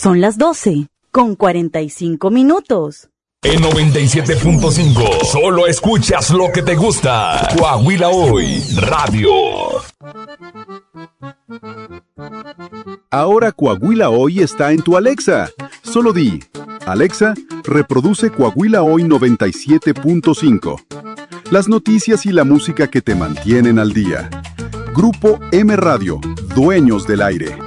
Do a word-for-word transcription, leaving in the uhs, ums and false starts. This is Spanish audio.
Son las doce, con cuarenta y cinco minutos. En noventa y siete punto cinco, solo escuchas lo que te gusta. Coahuila Hoy, radio. Ahora Coahuila Hoy está en tu Alexa. Solo di, Alexa, reproduce Coahuila Hoy noventa y siete punto cinco. Las noticias y la música que te mantienen al día. Grupo M Radio, dueños del aire.